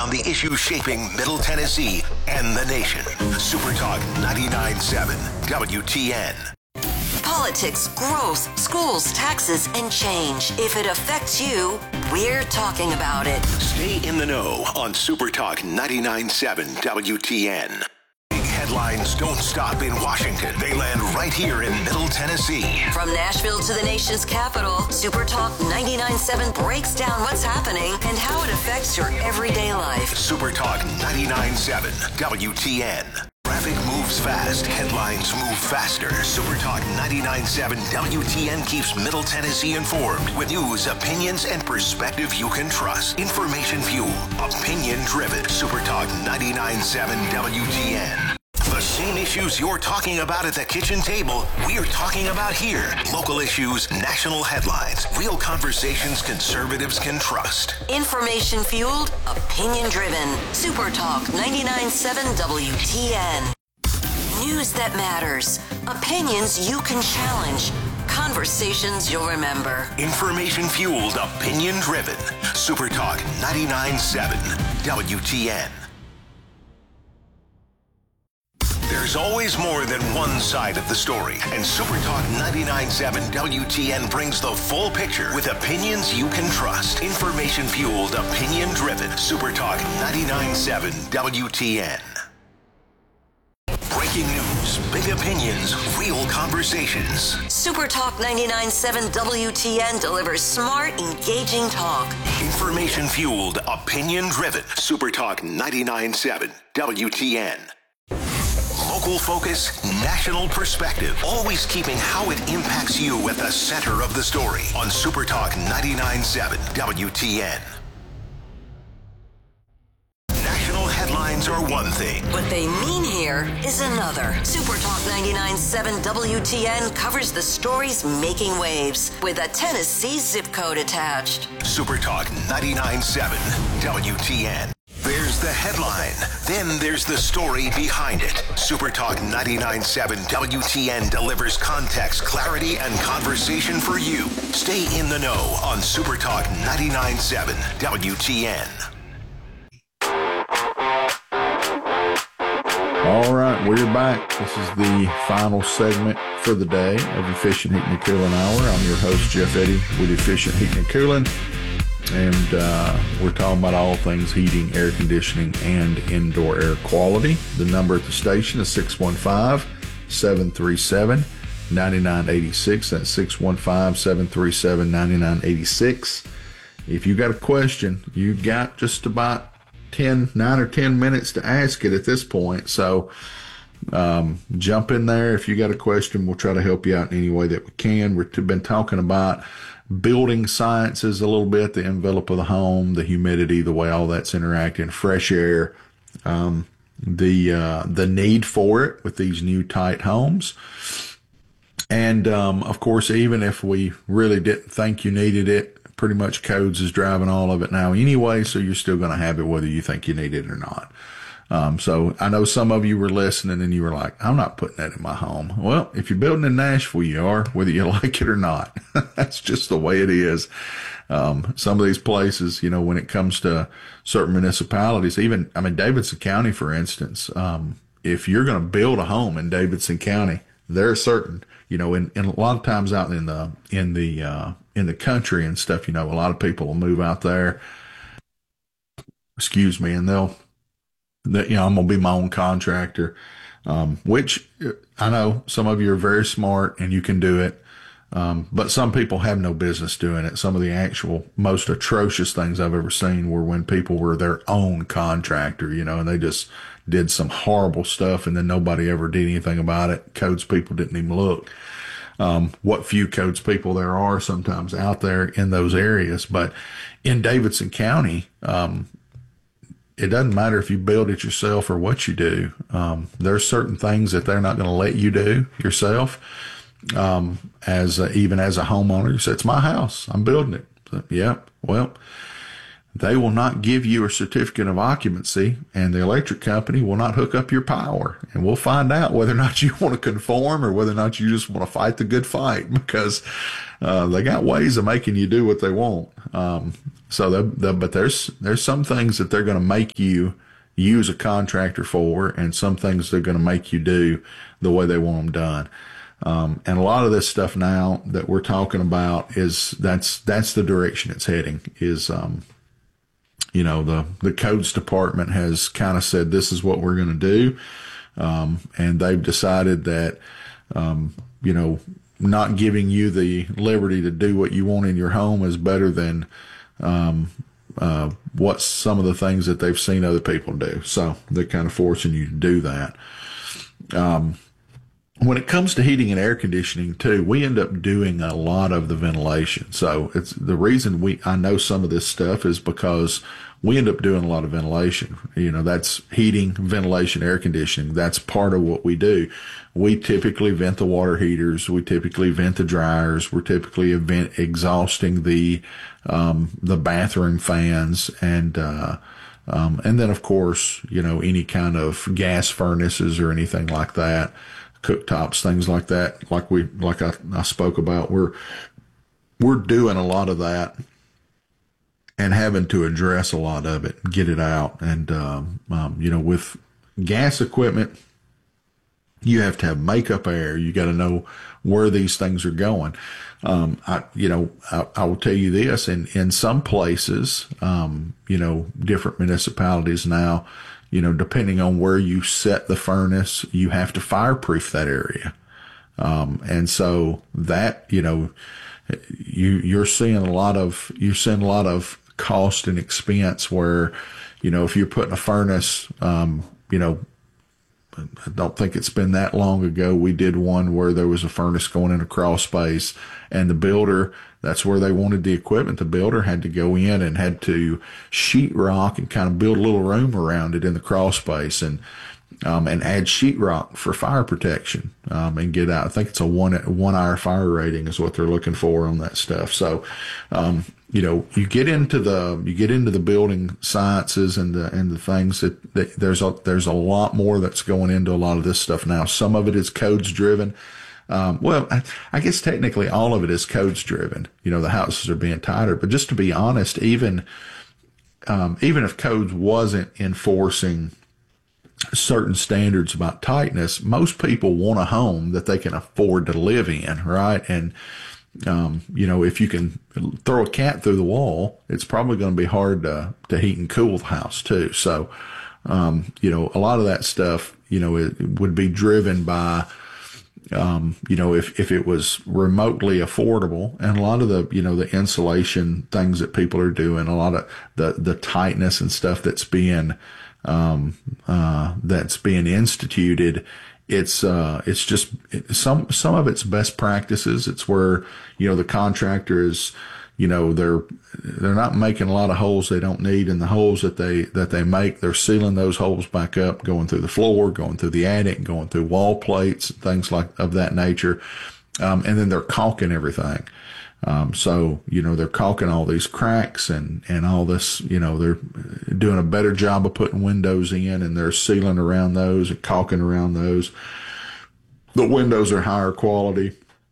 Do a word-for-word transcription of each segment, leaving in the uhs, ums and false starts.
on the issues shaping Middle Tennessee and the nation. Super Talk ninety-nine point seven W T N. Politics, growth, schools, taxes, and change. If it affects you, we're talking about it. Stay in the know on Super Talk ninety-nine point seven W T N. Headlines don't stop in Washington. They land right here in Middle Tennessee. From Nashville to the nation's capital, Super Talk ninety-nine point seven breaks down what's happening and how it affects your everyday life. Super Talk ninety-nine point seven W T N. Traffic moves fast. Headlines move faster. Super Talk ninety-nine point seven W T N keeps Middle Tennessee informed with news, opinions, and perspective you can trust. Information fuel. Opinion driven. Super Talk ninety-nine point seven W T N. The same issues you're talking about at the kitchen table, we're talking about here. Local issues, national headlines, real conversations conservatives can trust. Information fueled, opinion driven. Super Talk ninety-nine point seven W T N. News that matters. Opinions you can challenge. Conversations you'll remember. Information fueled, opinion driven. Super Talk ninety-nine point seven W T N. There's always more than one side of the story, and Super Talk ninety-nine point seven W T N brings the full picture with opinions you can trust. Information-fueled, opinion-driven. Super Talk ninety-nine point seven W T N. Breaking news, big opinions, real conversations. Super Talk ninety-nine point seven W T N delivers smart, engaging talk. Information-fueled, opinion-driven. Super Talk ninety-nine point seven W T N. Local focus, national perspective, always keeping how it impacts you at the center of the story on Super Talk ninety-nine point seven W T N. National headlines are one thing. What they mean here is another. Super Talk ninety-nine point seven W T N covers the stories making waves with a Tennessee zip code attached. Super Talk ninety-nine point seven W T N. There's the headline, then there's the story behind it. Super Talk ninety-nine point seven W T N delivers context, clarity, and conversation for you. Stay in the know on Super Talk ninety-nine point seven W T N. All right, we're back. This is the final segment for the day of Efficient Heating and Cooling Hour. I'm your host, Jeff Eddy, with Efficient Heating and Cooling. And uh, we're talking about all things heating, air conditioning, and indoor air quality. The number at the station is six one five, seven three seven, nine nine eight six. That's six one five, seven three seven, nine nine eight six. If you got a question, you've got just about ten, nine or ten minutes to ask it at this point. So um, jump in there. If you got a question, we'll try to help you out in any way that we can. We've been talking about building sciences a little bit, the envelope of the home, the humidity, the way all that's interacting, fresh air, um, the uh, the need for it with these new tight homes. And, um, of course, even if we really didn't think you needed it, pretty much codes is driving all of it now anyway, so you're still going to have it whether you think you need it or not. Um, so I know some of you were listening and you were like, I'm not putting that in my home. Well, if you're building in Nashville, you are, whether you like it or not. That's just the way it is. Um, some of these places, you know, when it comes to certain municipalities, even, I mean, Davidson County, for instance, um, if you're going to build a home in Davidson County, there are certain, you know, in, in a lot of times out in the, in the, uh, in the country and stuff, you know, a lot of people will move out there, excuse me, and they'll, that, you know, I'm going to be my own contractor, um, which I know some of you are very smart and you can do it. Um, but some people have no business doing it. Some of the actual most atrocious things I've ever seen were when people were their own contractor, you know, and they just did some horrible stuff and then nobody ever did anything about it. Codes people didn't even look. Um, what few codes people there are sometimes out there in those areas. But in Davidson County, um, it doesn't matter if you build it yourself or what you do. Um, there's certain things that they're not going to let you do yourself. Um, as a, even as a homeowner, you say, it's my house, I'm building it. So, yeah, well, they will not give you a certificate of occupancy, and the electric company will not hook up your power. And we'll find out whether or not you want to conform or whether or not you just want to fight the good fight, because uh, they got ways of making you do what they want. Um, so, they're, they're, but there's there's some things that they're going to make you use a contractor for, and some things they're going to make you do the way they want them done. Um, and a lot of this stuff now that we're talking about is that's that's the direction it's heading. Is um, you know, the the codes department has kind of said this is what we're going to do, um, and they've decided that um, you know, not giving you the liberty to do what you want in your home is better than um, uh, what some of the things that they've seen other people do. So they're kind of forcing you to do that. Um, When it comes to heating and air conditioning too, we end up doing a lot of the ventilation. So it's the reason we, I know some of this stuff is because we end up doing a lot of ventilation. You know, that's heating, ventilation, air conditioning. That's part of what we do. We typically vent the water heaters. We typically vent the dryers. We're typically vent exhausting the, um, the bathroom fans and, uh, um, and then of course, you know, any kind of gas furnaces or anything like that. Cooktops, things like that, like we, like I, I spoke about, we're, we're doing a lot of that and having to address a lot of it, get it out. And, um, um, you know, with gas equipment, you have to have makeup air. You got to know where these things are going. Um, I, you know, I, I will tell you this, in, in some places, um, you know, different municipalities now, you know, depending on where you set the furnace, you have to fireproof that area. Um, and so that, you know, you, you're seeing a lot of, you're seeing a lot of cost and expense where, you know, if you're putting a furnace, um, you know, I don't think it's been that long ago. We did one where there was a furnace going in a crawl space, and the builder, that's where they wanted the equipment. The builder had to go in and had to sheetrock and kind of build a little room around it in the crawl space, and um, and add sheetrock for fire protection, um, and get out. I think it's a one one hour fire rating is what they're looking for on that stuff. So, um, you know, you get into the you get into the building sciences and the and the things that, that there's a there's a lot more that's going into a lot of this stuff now. Some of it is codes driven. Um, well, I, I guess technically all of it is codes driven. You know, the houses are being tighter, but just to be honest, even um, even if codes wasn't enforcing certain standards about tightness, most people want a home that they can afford to live in, right? And, um, you know, if you can throw a cat through the wall, it's probably going to be hard to, to heat and cool the house too. So, um, you know, a lot of that stuff, you know, it, it would be driven by, um, you know, if, if it was remotely affordable, and a lot of the, you know, the insulation things that people are doing, a lot of the, the tightness and stuff that's being, um, uh, that's being instituted. It's, uh, it's just some, some of it's best practices. It's where, you know, the contractor is, you know, they're, they're not making a lot of holes they don't need, and the holes that they, that they make, they're sealing those holes back up, going through the floor, going through the attic, going through wall plates, things like of that nature. Um, and then they're caulking everything. Um, so, you know, they're caulking all these cracks and, and all this, you know, they're doing a better job of putting windows in, and they're sealing around those and caulking around those. The windows are higher quality.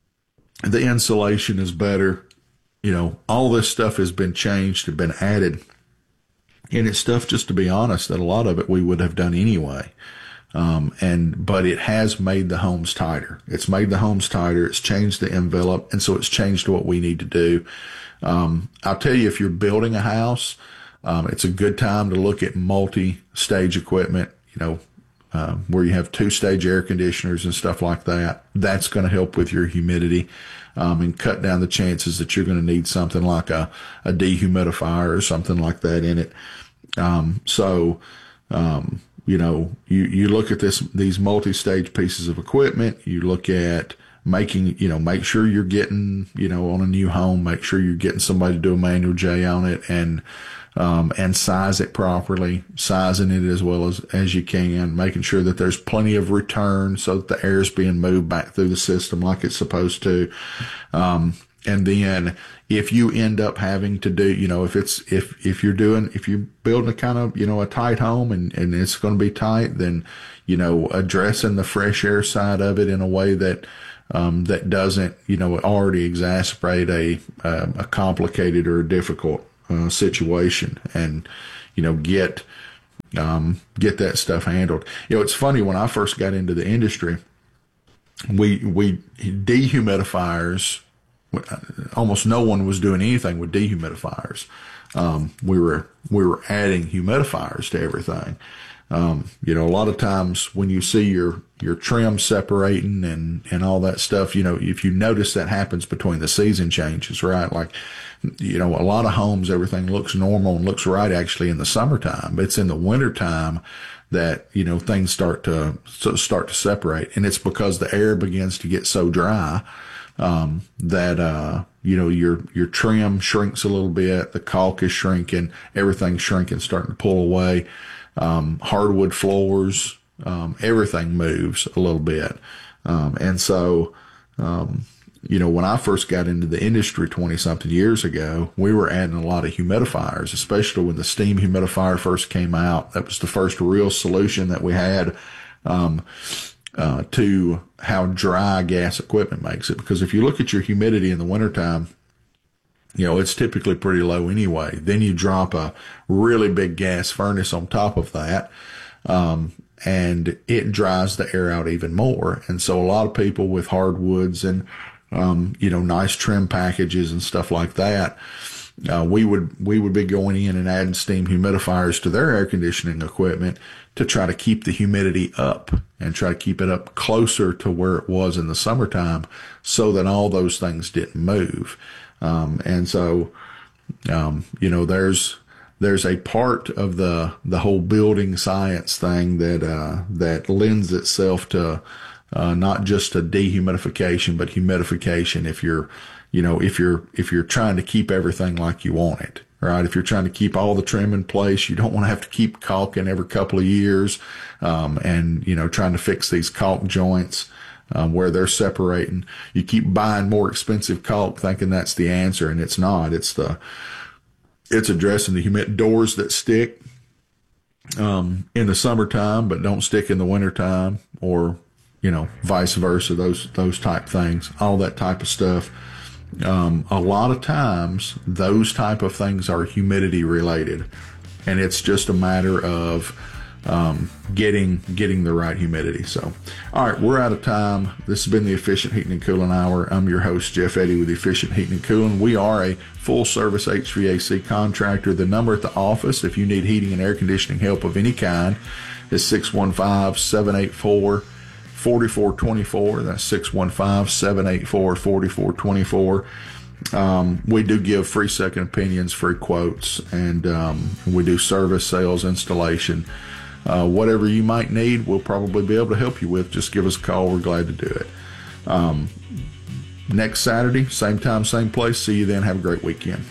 The insulation is better. You know, all this stuff has been changed and been added. And it's stuff, just to be honest, that a lot of it we would have done anyway. Um, and, but it has made the homes tighter. It's made the homes tighter. It's changed the envelope. And so it's changed what we need to do. Um, I'll tell you, if you're building a house, um, it's a good time to look at multi-stage equipment, you know, um, where you have two-stage air conditioners and stuff like that. That's going to help with your humidity, um, and cut down the chances that you're going to need something like a, a dehumidifier or something like that in it. Um, so, um, You know, you, you look at this, these multi-stage pieces of equipment, you look at making, you know, make sure you're getting, you know, on a new home, make sure you're getting somebody to do a manual J on it, and, um, and size it properly, sizing it as well as, as you can, making sure that there's plenty of return so that the air is being moved back through the system like it's supposed to. Um, and then if you end up having to do, you know, if it's, if, if you're doing, if you're building a kind of, you know, a tight home and, and it's going to be tight, then, you know, addressing the fresh air side of it in a way that, um, that doesn't, you know, already exacerbate a, uh, a complicated or a difficult, uh, situation and, you know, get, um, get that stuff handled. You know, it's funny, when I first got into the industry, we, we, dehumidifiers, almost no one was doing anything with dehumidifiers. Um, we were, we were adding humidifiers to everything. Um, you know, a lot of times when you see your, your trim separating and, and all that stuff, you know, if you notice that happens between the season changes, right? Like, you know, a lot of homes, everything looks normal and looks right actually in the summertime, but it's in the wintertime that, you know, things start to, start to separate. And it's because the air begins to get so dry, um, that, uh, you know, your, your trim shrinks a little bit, the caulk is shrinking, everything's shrinking, starting to pull away. Um, hardwood floors, um, everything moves a little bit. Um, and so, um, you know, when I first got into the industry twenty something years ago, we were adding a lot of humidifiers, especially when the steam humidifier first came out. That was the first real solution that we had, um, uh, to how dry gas equipment makes it. Because if you look at your humidity in the wintertime, you know, it's typically pretty low anyway. Then you drop a really big gas furnace on top of that, um, and it dries the air out even more. And so a lot of people with hardwoods and, um, you know, nice trim packages and stuff like that, uh, we would, we would be going in and adding steam humidifiers to their air conditioning equipment to try to keep the humidity up and try to keep it up closer to where it was in the summertime so that all those things didn't move. Um, and so, um, you know, there's, there's a part of the, the whole building science thing that, uh, that lends itself to, uh, not just a dehumidification, but humidification. If you're, you know, if you're, if you're trying to keep everything like you want it, right? If you're trying to keep all the trim in place, you don't want to have to keep caulking every couple of years, um, and, you know, trying to fix these caulk joints. Um, where they're separating. You keep buying more expensive caulk thinking that's the answer, and it's not. It's the, it's addressing the humid doors that stick, um, in the summertime, but don't stick in the wintertime, or, you know, vice versa, those, those type things, all that type of stuff. Um, a lot of times those type of things are humidity related, and it's just a matter of, um, getting, getting the right humidity. So, all right, we're out of time. This has been the Efficient Heating and Cooling Hour. I'm your host, Jeff Eddy with Efficient Heating and Cooling. We are a full service H V A C contractor. The number at the office, if you need heating and air conditioning help of any kind, is six one five, seven eight four, four four two four. That's six one five, seven eight four, four four two four. Um, we do give free second opinions, free quotes, and, um, we do service, sales, installation. Uh, whatever you might need, we'll probably be able to help you with. Just give us a call. We're glad to do it. Um, next Saturday, same time, same place. See you then. Have a great weekend.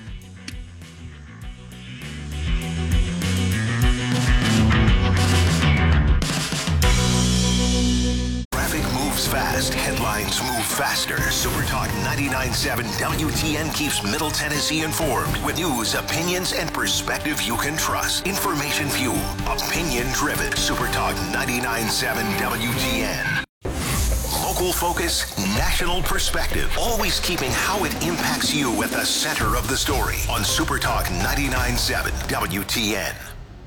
Traffic moves fast. Headlines move faster. SuperTalk ninety-nine point seven W T N keeps Middle Tennessee informed with news, opinions, and perspective you can trust. Information fueled, opinion driven. SuperTalk ninety-nine point seven W T N. Local focus, national perspective. Always keeping how it impacts you at the center of the story on SuperTalk ninety-nine point seven W T N.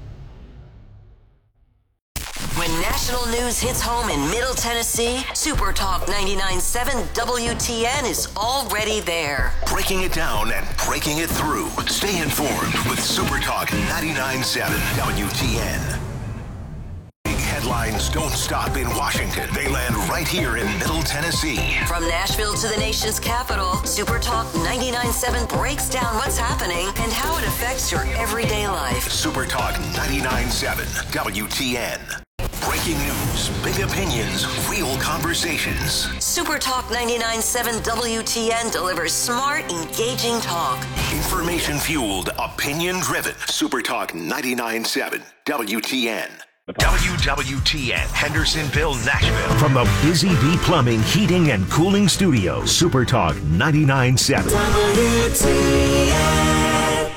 When national news hits home in Middle Tennessee, SuperTalk ninety-nine point seven W T N is already there. Breaking it down and breaking it through. Stay informed with SuperTalk ninety-nine point seven W T N. Headlines don't stop in Washington. They land right here in Middle Tennessee. From Nashville to the nation's capital, SuperTalk ninety-nine point seven breaks down what's happening and how it affects your everyday life. SuperTalk ninety-nine point seven W T N. Breaking news, big opinions, real conversations. SuperTalk ninety-nine point seven W T N delivers smart, engaging talk. Information fueled, opinion driven. SuperTalk ninety-nine point seven W T N. W W T N, Hendersonville, Nashville. From the Busy Bee Plumbing, Heating, and Cooling Studio, Super Talk ninety-nine point seven. W T N.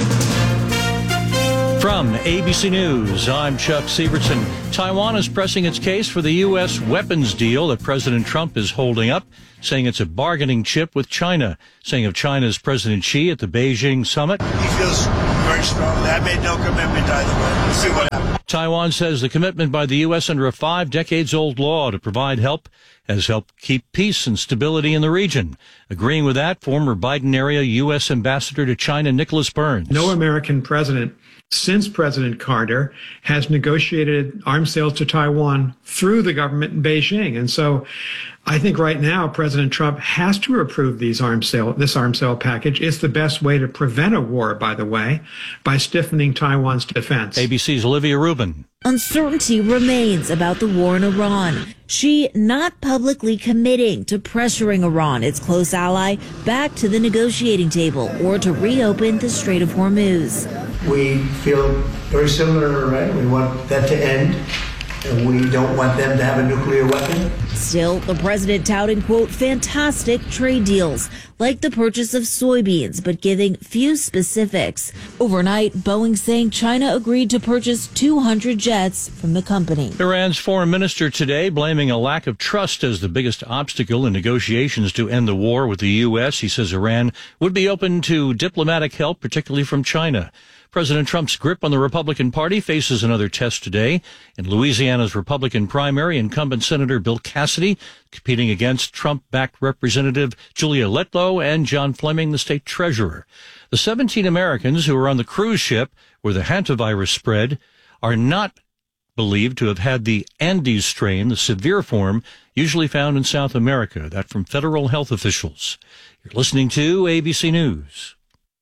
From A B C News, I'm Chuck Sievertson. Taiwan is pressing its case for the U S weapons deal that President Trump is holding up, saying it's a bargaining chip with China, saying of China's President Xi at the Beijing summit. He feels very strongly. I made no commitment either way. We'll see what happens. Taiwan says the commitment by the U S under a five-decades-old law to provide help has helped keep peace and stability in the region. Agreeing with that, former Biden-era U S Ambassador to China Nicholas Burns. No American president since President Carter has negotiated arms sales to Taiwan through the government in Beijing. And so I think right now President Trump has to approve these arms sale, this arms sale package. It's the best way to prevent a war, by the way, by stiffening Taiwan's defense. A B C's Olivia Rubin. Uncertainty remains about the war in Iran. Xi not publicly committing to pressuring Iran, its close ally, back to the negotiating table or to reopen the Strait of Hormuz. We feel very similar, right? We want that to end, and we don't want them to have a nuclear weapon. Still, the president touting, quote, fantastic trade deals, like the purchase of soybeans, but giving few specifics. Overnight, Boeing saying China agreed to purchase two hundred jets from the company. Iran's foreign minister today blaming a lack of trust as the biggest obstacle in negotiations to end the war with the U S. He says Iran would be open to diplomatic help, particularly from China. President Trump's grip on the Republican Party faces another test today. In Louisiana's Republican primary, incumbent Senator Bill Cassidy competing against Trump-backed Representative Julia Letlow and John Fleming, the state treasurer. The seventeen Americans who were on the cruise ship where the hantavirus spread are not believed to have had the Andes strain, the severe form usually found in South America. That from federal health officials. You're listening to A B C News.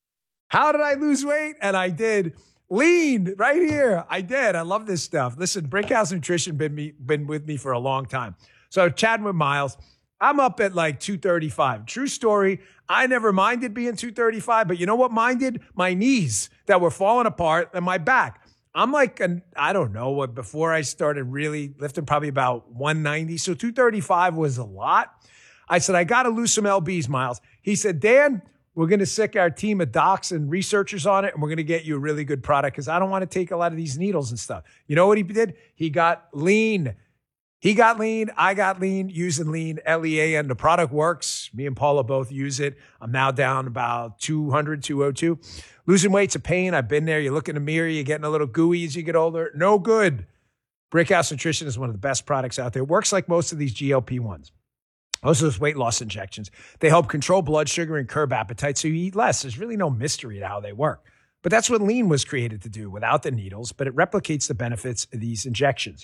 How did I lose weight? And I did. Lean right here. I did. I love this stuff. Listen, Brickhouse Nutrition been me been with me for a long time. So chatting with Miles, I'm up at like two thirty-five. True story. I never minded being two thirty-five, but you know what minded? My knees that were falling apart and my back. I'm like, an, I don't know what, before I started really lifting, probably about one ninety. So two thirty-five was a lot. I said, I got to lose some L Bs, Miles. He said, Dan, we're going to sick our team of docs and researchers on it, and we're going to get you a really good product because I don't want to take a lot of these needles and stuff. You know what he did? He got lean. He got lean. I got lean using lean, L E A N. The product works. Me and Paula both use it. I'm now down about two hundred, two oh two. Losing weight's a pain. I've been there. You look in the mirror. You're getting a little gooey as you get older. No good. Brickhouse Nutrition is one of the best products out there. It works like most of these G L P ones. Most of those weight loss injections, they help control blood sugar and curb appetite so you eat less. There's really no mystery to how they work. But that's what lean was created to do without the needles, but it replicates the benefits of these injections.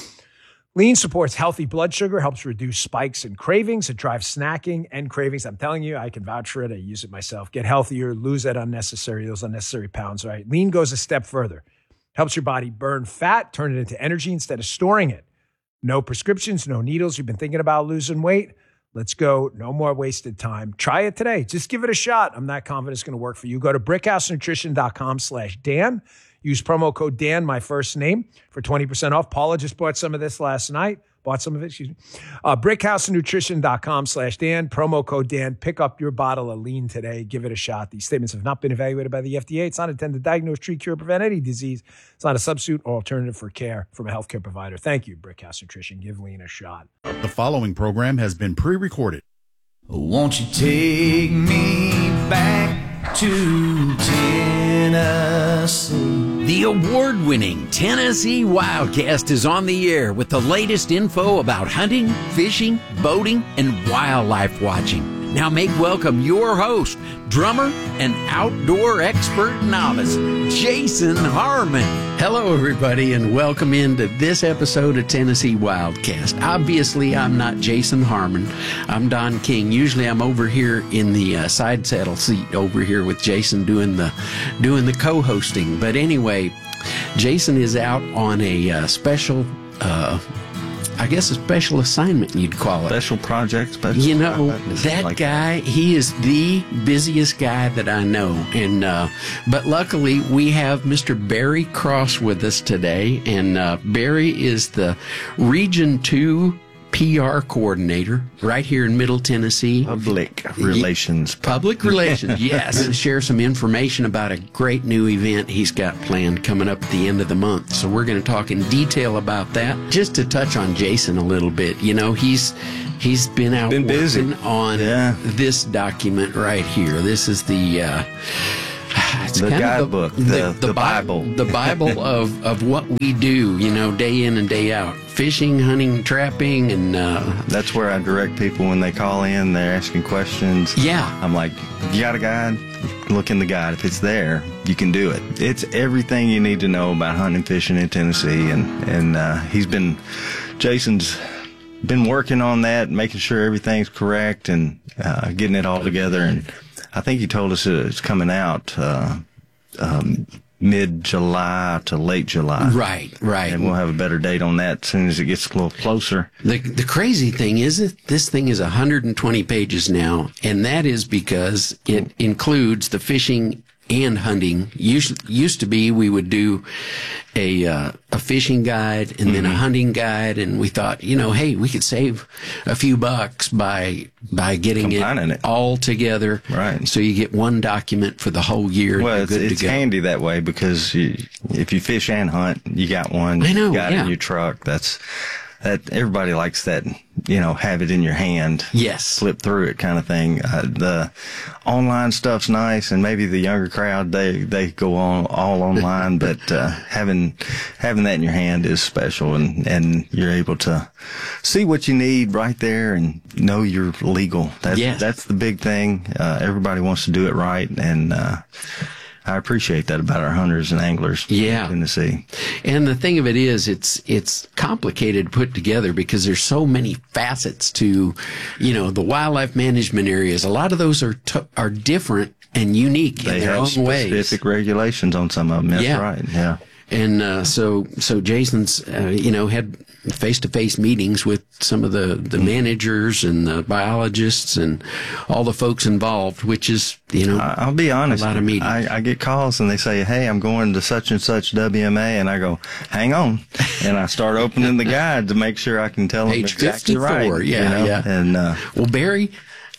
Lean supports healthy blood sugar, helps reduce spikes and cravings. It drives snacking and cravings. I'm telling you, I can vouch for it. I use it myself. Get healthier, lose that unnecessary, those unnecessary pounds, right? Lean goes a step further. Helps your body burn fat, turn it into energy instead of storing it. No prescriptions, no needles. You've been thinking about losing weight? Let's go. No more wasted time. Try it today. Just give it a shot. I'm not confident it's going to work for you. Go to brickhousenutrition.com slash Dan. Use promo code Dan, my first name, for twenty percent off. Paula just bought some of this last night. Bought some of it, excuse me. Uh, brickhousenutrition.com slash Dan. Promo code Dan. Pick up your bottle of lean today. Give it a shot. These statements have not been evaluated by the F D A. It's not intended to diagnose, treat, cure, prevent any disease. It's not a substitute or alternative for care from a healthcare provider. Thank you, Brickhouse Nutrition. Give lean a shot. The following program has been pre-recorded. Won't you take me back to Tennessee? The award-winning Tennessee Wildcast is on the air with the latest info about hunting, fishing, boating, and wildlife watching. Now make welcome your host, drummer, and outdoor expert novice, Jason Harmon. Hello, everybody, and welcome into this episode of Tennessee Wildcast. Obviously, I'm not Jason Harmon. I'm Don King. Usually, I'm over here in the uh, side saddle seat over here with Jason doing the doing the co-hosting. But anyway, Jason is out on a uh, special uh, I guess a special assignment you'd call it. Special project, special You know, project, that like guy, he is the busiest guy that I know. And, uh, but luckily we have Mister Barry Cross with us today. And, uh, Barry is the Region two P R coordinator right here in Middle Tennessee. Public relations. Public relations, yes. To share some information about a great new event he's got planned coming up at the end of the month. So we're going to talk in detail about that. Just to touch on Jason a little bit, you know, he's he's been out been busy. working on yeah. this document right here. This is the uh, it's the kind guidebook, of the, the, the, the Bible. the Bible of, of what we do, you know, day in and day out. Fishing, hunting, trapping, and uh, that's where I direct people when they call in. They're asking questions. Yeah, I'm like, you got a guide? Look in the guide. If it's there, you can do it. It's everything you need to know about hunting and fishing in Tennessee, and and uh, he's been, Jason's been working on that, making sure everything's correct, and uh, getting it all together. And I think he told us it's coming out uh, um, mid-July to late July. Right, right. And we'll have a better date on that as soon as it gets a little closer. The the crazy thing is that this thing is one hundred twenty pages now, and that is because it includes the fishing and hunting. Used, used to be we would do a uh, a fishing guide and then a hunting guide, and we thought, you know, hey, we could save a few bucks by by getting it, it all together. Right. So you get one document for the whole year. Well, and it's, you're good it's to go. handy that way because you, if you fish and hunt, you got one. I know, You got yeah. it in your truck. That's that. Everybody likes that. You know, have it in your hand. Yes. Flip through it, kind of thing. Uh, the online stuff's nice, and maybe the younger crowd they they go on all online, but uh, having having that in your hand is special, and and you're able to see what you need right there and know you're legal. That's Yes. that's the big thing. Uh, everybody wants to do it right, and uh, I appreciate that about our hunters and anglers Yeah. in Tennessee. And the thing of it is, it's it's complicated to put together because there's so many facets to, you know, the wildlife management areas. A lot of those are t- are different and unique They in their have own ways. specific regulations on some of them. That's Yeah. right. Yeah. And uh, so, so Jason's, uh, you know, had face-to-face meetings with some of the, the managers and the biologists and all the folks involved, which is, you know, I'll be honest. a lot of meetings. I, I get calls and they say, "Hey, I'm going to such and such W M A," and I go, "Hang on," and I start opening the guide to make sure I can tell them Page exactly fifty-four, right. yeah, you know? yeah. And uh, well, Barry,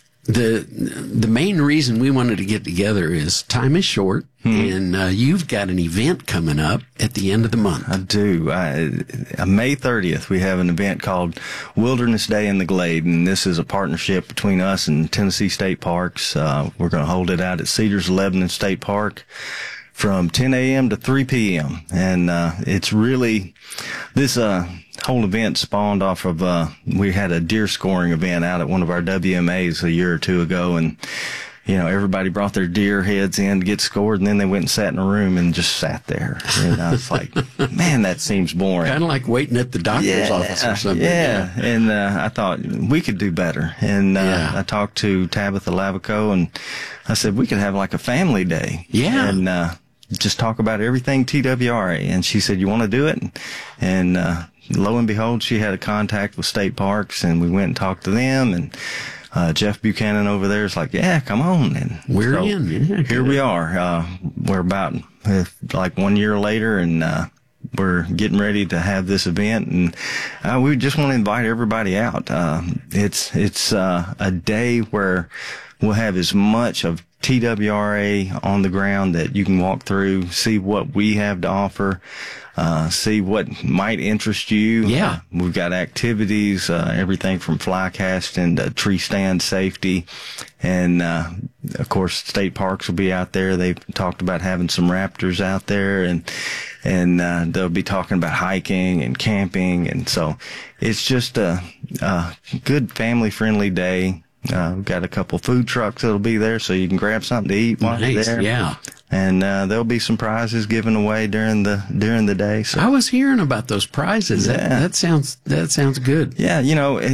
the the main reason we wanted to get together is time is short, Hmm. and uh, you've got an event coming up at the end of the month. I do. I, on May thirtieth, we have an event called Wilderness Day in the Glade, and this is a partnership between us and Tennessee State Parks. Uh, we're going to hold it out at Cedars Lebanon State Park from ten a.m. to three p.m. And uh, it's really this uh, whole event spawned off of uh, we had a deer scoring event out at one of our W M As a year or two ago, and you know, everybody brought their deer heads in to get scored, and then they went and sat in a room and just sat there. And I was like, man, that seems boring. Kind of like waiting at the doctor's yeah, office or something. Yeah, yeah. And uh, I thought we could do better. And uh, Yeah. I talked to Tabitha Lavico, and I said we could have like a family day. Yeah. And uh, just talk about everything T W R A. And she said, "You want to do it?" And uh, lo and behold, she had a contact with State Parks, and we went and talked to them, and Uh, Jeff Buchanan over there is like, "Yeah, come on." And We're so in. Yeah, here good. we are. Uh, we're about uh, like one year later, and uh, we're getting ready to have this event, and uh, we just want to invite everybody out. Uh, it's it's uh, a day where we'll have as much of T W R A on the ground that you can walk through, see what we have to offer, uh, see what might interest you. Yeah. Uh, we've got activities, uh, everything from fly casting to tree stand safety. And, uh, of course, state parks will be out there. They've talked about having some raptors out there, and, and, uh, they'll be talking about hiking and camping. And so it's just a, a good family friendly day. Uh, we've got a couple food trucks that'll be there, so you can grab something to eat while Nice, you're there. yeah. And uh, there'll be some prizes given away during the during the day. So I was hearing about those prizes. That, Yeah. that sounds that sounds good. yeah, you know, it,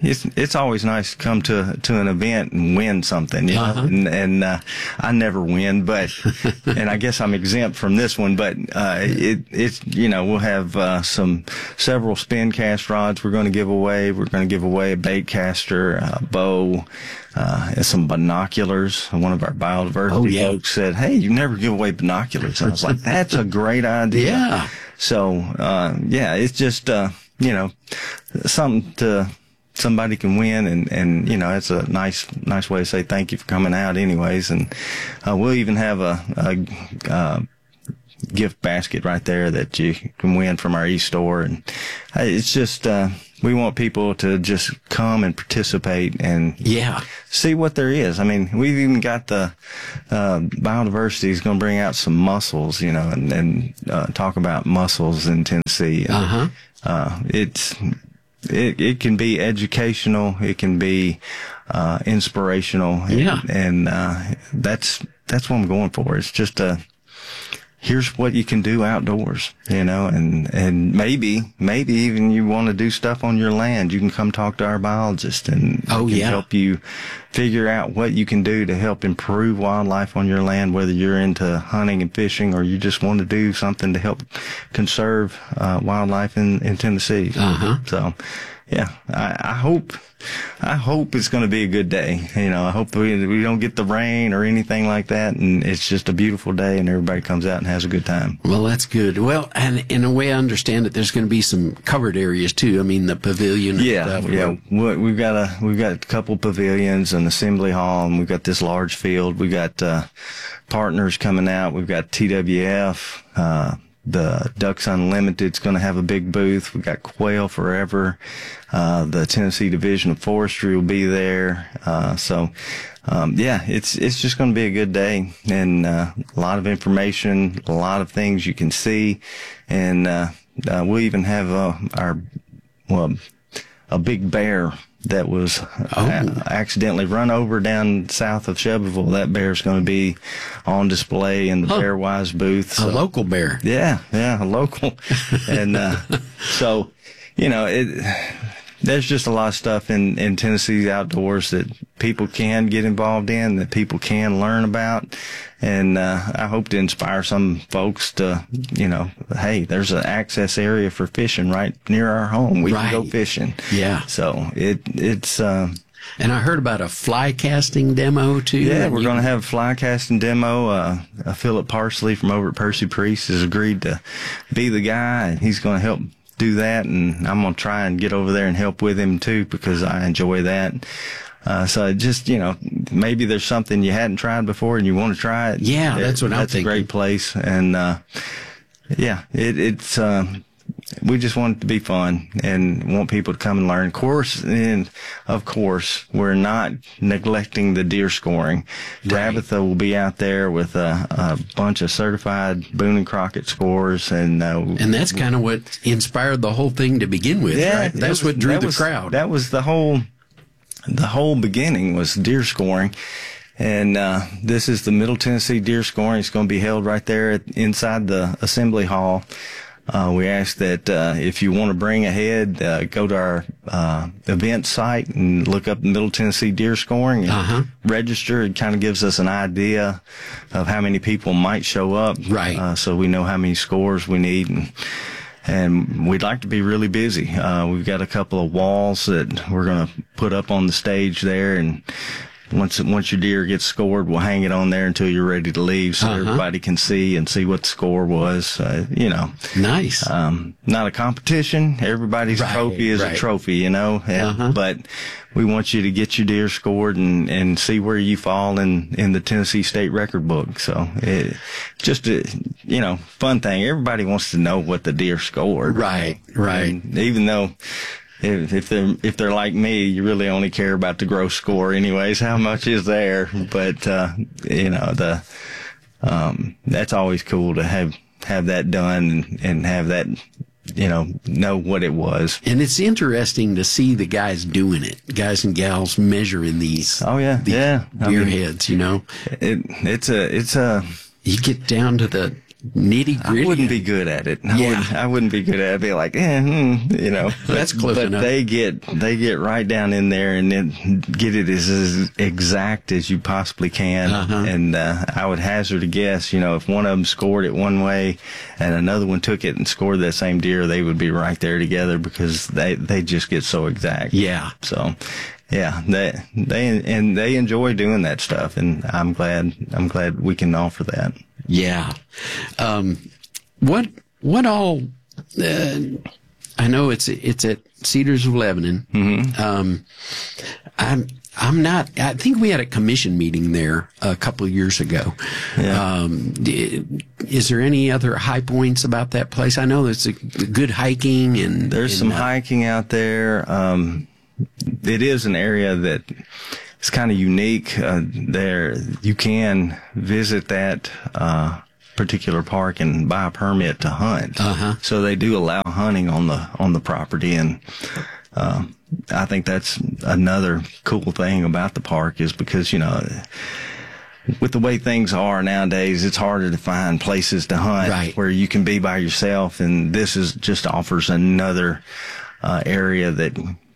it's it's always nice to come to to an event and win something, you know. Uh-huh. And, and uh, I never win, but and I guess I'm exempt from this one. But uh, it it's you know we'll have uh, some several spin cast rods we're going to give away. We're going to give away a bait caster, a bow, uh, and some binoculars. One of our biodiversity oh, yeah. folks said, "Hey, you never give away binoculars." I was like, "That's a great idea." Yeah. So uh, yeah, it's just uh, you know something to. Somebody can win, and, and, you know, it's a nice, nice way to say thank you for coming out anyways. And, uh, we'll even have a, a, uh, gift basket right there that you can win from our e-store. And uh, it's just, uh, we want people to just come and participate and yeah, see what there is. I mean, we've even got the, uh, biodiversity is going to bring out some mussels, you know, and, and, uh, talk about mussels in Tennessee. Uh huh. Uh, it's, It it can be educational. It can be uh, inspirational. And, yeah, and uh, that's that's what I'm going for. It's just a here's what you can do outdoors, you know, and and maybe maybe even you want to do stuff on your land. You can come talk to our biologist, and oh can yeah, help you figure out what you can do to help improve wildlife on your land. Whether you're into hunting and fishing, or you just want to do something to help conserve uh, wildlife in in Tennessee. Uh huh. So, yeah, I, I hope, I hope it's going to be a good day. You know, I hope we we don't get the rain or anything like that, and it's just a beautiful day, and everybody comes out and has a good time. Well, that's good. Well, and in a way, I understand that there's going to be some covered areas too. I mean, the pavilion. Yeah, and stuff. yeah. We, we've got a we've got a couple pavilions, an assembly hall, and we've got this large field. We got uh, partners coming out. We've got T W F. Uh, The Ducks Unlimited's going to have a big booth. We got Quail Forever. Uh, the Tennessee Division of Forestry will be there. Uh, so, um, yeah, it's, it's just going to be a good day, and, uh, a lot of information, a lot of things you can see. And, uh, uh we'll even have, uh, our, well, a big bear that was oh. uh, accidentally run over down south of Shelbyville. That bear's going to be on display in the huh. Bearwise booth. So, a local bear. Yeah, yeah, a local. and uh, so, you know, it. There's just a lot of stuff in, in Tennessee's outdoors that people can get involved in, that people can learn about. And uh, I hope to inspire some folks to, you know, hey, there's an access area for fishing right near our home. We right. can go fishing. Yeah. So it it's. Uh, and I heard about a fly casting demo too. Yeah, we're you... going to have a fly casting demo. Uh, uh, Philip Parsley from over at Percy Priest has agreed to be the guy, and he's going to help do that, and I'm going to try and get over there and help with him too, because I enjoy that. Uh, so just, you know, maybe there's something you hadn't tried before and you want to try it. Yeah, that's what I'm That's thinking. a great place. And, uh, yeah, it, it's, um, we just want it to be fun and want people to come and learn. Of course, and of course, we're not neglecting the deer scoring. Right. Tabitha will be out there with a, a bunch of certified Boone and Crockett scores, and uh, and that's kind of what inspired the whole thing to begin with. Yeah, right? That's was, what drew that the was, crowd. That was the whole, the whole beginning was deer scoring. And uh, this is the Middle Tennessee Deer Scoring. It's going to be held right there at, inside the Assembly Hall. Uh, we ask that uh, if you want to bring a head, uh, go to our uh, event site and look up Middle Tennessee Deer Scoring and uh-huh. register. It kind of gives us an idea of how many people might show up, right? Uh, so we know how many scores we need, and and we'd like to be really busy. Uh, we've got a couple of walls that we're going to put up on the stage there, and Once once your deer gets scored, we'll hang it on there until you're ready to leave, so uh-huh. everybody can see and see what the score was. Uh, you know, nice. Um, not a competition. Everybody's right, trophy is right. a trophy, you know. And, uh-huh. But we want you to get your deer scored and, and see where you fall in, in the Tennessee State Record Book. So it just a you know fun thing. Everybody wants to know what the deer scored. Right, right. And even though. If, if they're if they're like me, you really only care about the gross score, anyways. How much is there? But uh, you know the um, that's always cool to have have that done and, and have that you know know what it was. And it's interesting to see the guys doing it, guys and gals measuring these. Oh yeah, these yeah. deer I mean, heads. You know, it it's a it's a you get down to the nitty gritty. I wouldn't be good at it. I Yeah. wouldn't, I wouldn't be good at it. I'd be like, eh, hmm, you know. That's close but enough. they get they get right down in there and then get it as, as exact as you possibly can. Uh-huh. And uh, I would hazard a guess, you know, if one of them scored it one way and another one took it and scored that same deer, they would be right there together because they they just get so exact. Yeah. So. Yeah, they they and they enjoy doing that stuff, and I'm glad I'm glad we can offer that. Yeah. Um, what what all? Uh, I know it's it's at Cedars of Lebanon. Mm-hmm. Um, I'm I'm not. I think we had a commission meeting there a couple of years ago. Yeah. Um, d- is there any other high points about that place? I know there's a good hiking and there's and, some uh, hiking out there. Um, it is an area that is kind of unique. Uh, there, you can visit that uh, particular park and buy a permit to hunt. Uh-huh. So they do allow hunting on the on the property, and uh, I think that's another cool thing about the park is because you know. With the way things are nowadays, it's harder to find places to hunt right. where you can be by yourself, and this is just offers another uh, area that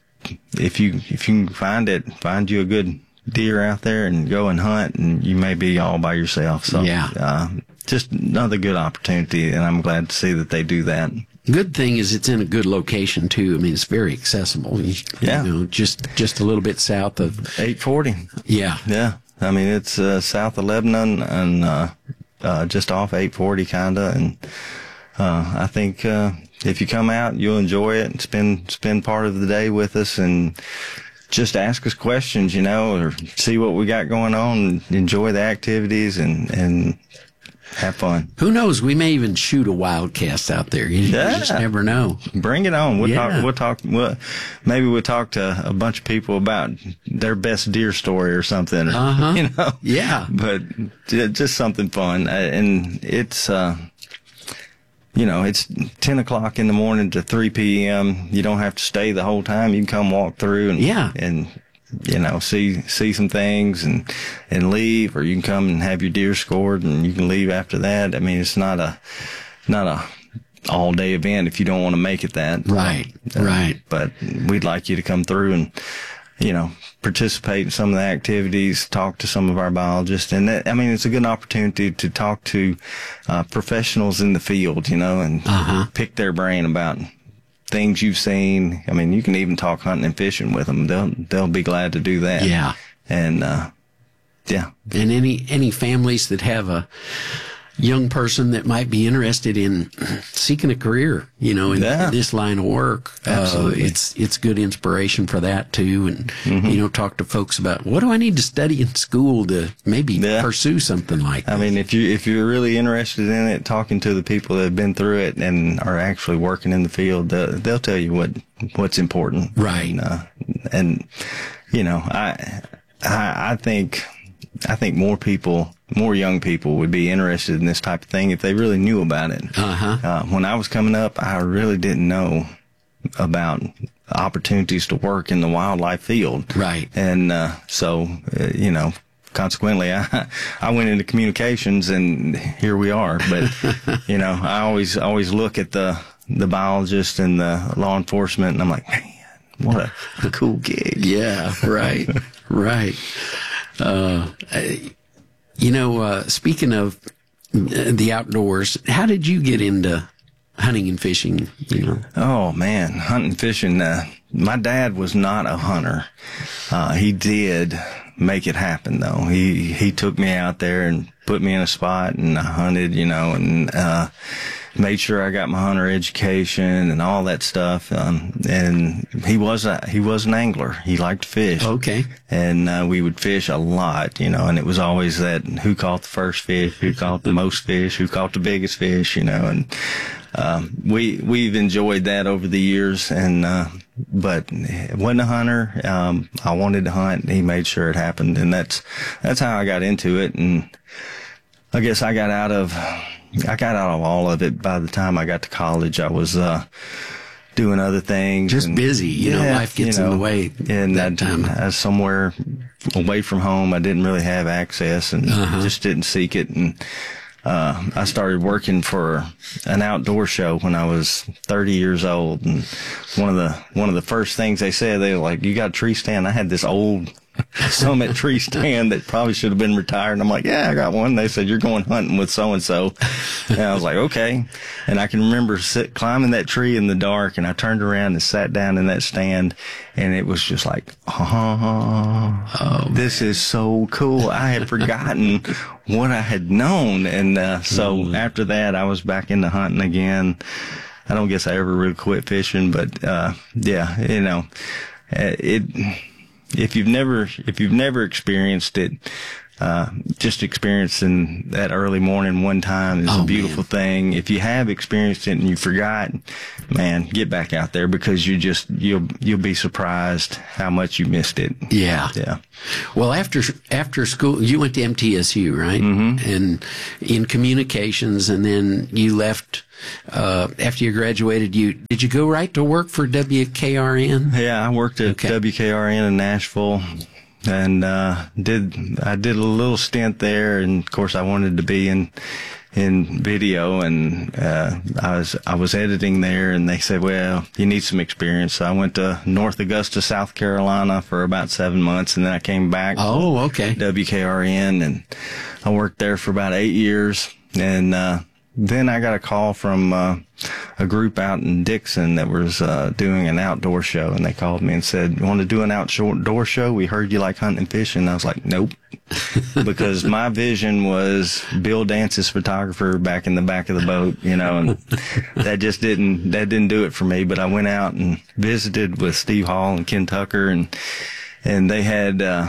if you if you can find it, find you a good deer out there and go and hunt, and you may be all by yourself. So yeah, uh, just another good opportunity, and I'm glad to see that they do that. Good thing is it's in a good location too. I mean, it's very accessible. You, yeah, you know, just just a little bit south of eight forty. Yeah, yeah. I mean, it's uh, south of Lebanon and uh, uh, just off eight forty, kinda. And uh, I think uh, if you come out, you'll enjoy it and spend spend part of the day with us and just ask us questions, you know, or see what we got going on. And enjoy the activities and and have fun. Who knows? We may even shoot a wildcast out there. You, yeah. you just never know. Bring it on. We'll yeah. talk. We'll talk. We'll, maybe we'll talk to a bunch of people about their best deer story or something. Uh huh. You know. Yeah. But just something fun, and it's uh, you know, it's ten o'clock in the morning to three p.m. You don't have to stay the whole time. You can come walk through and yeah and. You know, see see some things and and leave, or you can come and have your deer scored and you can leave after that. I mean, it's not a not a all day event if you don't want to make it that. Right, uh, right. But we'd like you to come through and you know participate in some of the activities, talk to some of our biologists, and that, I mean, it's a good opportunity to talk to uh, professionals in the field, you know, and uh-huh. pick their brain about things you've seen. I mean, you can even talk hunting and fishing with them. They'll they'll be glad to do that. Yeah, and uh, yeah, and any any families that have a young person that might be interested in seeking a career, you know, in yeah. this line of work, absolutely, uh, it's it's good inspiration for that too. And mm-hmm. you know, talk to folks about what do I need to study in school to maybe yeah. pursue something like that. I mean, if you if you're really interested in it, talking to the people that have been through it and are actually working in the field, they'll, they'll tell you what what's important, right? And, uh, and you know, I I, I think. I think more people, more young people would be interested in this type of thing if they really knew about it. Uh-huh. Uh, when I was coming up, I really didn't know about opportunities to work in the wildlife field. Right. And uh, so, uh, you know, consequently, I I went into communications, and here we are. But, you know, I always always look at the, the biologist and the law enforcement, and I'm like, man, what a cool gig. Yeah, right, right. Uh, you know, uh, speaking of the outdoors, how did you get into hunting and fishing? You know? Oh man, hunting and fishing. Uh, my dad was not a hunter. Uh, he did make it happen though. He, he took me out there and put me in a spot and I hunted, you know, and, uh, made sure I got my hunter education and all that stuff. Um, and he was a, he was an angler. He liked to fish. Okay. And, uh, we would fish a lot, you know, and it was always that who caught the first fish, who caught the most fish, who caught the biggest fish, you know, and, um, we, we've enjoyed that over the years. And, uh, but wasn't a hunter. Um, I wanted to hunt and he made sure it happened. And that's, that's how I got into it. And I guess I got out of, I got out of all of it by the time I got to college. I was uh, doing other things. Just and, busy. You yeah, know, life gets you know, in the way. And that time. I was somewhere away from home. I didn't really have access and uh-huh. just didn't seek it. And uh, I started working for an outdoor show when I was thirty years old. And one of the, one of the first things they said, they were like, "You got a tree stand?" I had this old Summit tree stand that probably should have been retired. And I'm like, "Yeah, I got one." They said, "You're going hunting with so-and-so." And I was like, "Okay." And I can remember sit, climbing that tree in the dark, and I turned around and sat down in that stand, and it was just like, oh, oh this is so cool. I had forgotten what I had known. And uh, so mm. after that, I was back into hunting again. I don't guess I ever really quit fishing, but uh, yeah, you know, it. If you've never, if you've never experienced it, uh, just experiencing that early morning one time is oh, a beautiful man. thing. If you have experienced it and you forgot, man, get back out there, because you just, you'll, you'll be surprised how much you missed it. Yeah. Yeah. Well, after, after school, you went to M T S U, right? Mm-hmm. And in communications, and then you left, uh, after you graduated, you, did you go right to work for W K R N? Yeah, I worked at okay. W K R N in Nashville. And, uh, did, I did a little stint there, and of course I wanted to be in, in video, and, uh, I was, I was editing there, and they said, "Well, you need some experience." So I went to North Augusta, South Carolina for about seven months, and then I came back. Oh, okay. W K R N, and I worked there for about eight years, and, uh, then I got a call from uh, a group out in Dixon that was uh, doing an outdoor show, and they called me and said, "You want to do an outdoor show? We heard you like hunting and fishing." And I was like, "Nope," because my vision was Bill Dance's photographer back in the back of the boat, you know, and that just didn't that didn't do it for me. But I went out and visited with Steve Hall and Ken Tucker, and and they had uh,